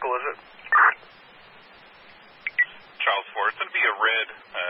vehicle is it? Charles 4, it's going to be a red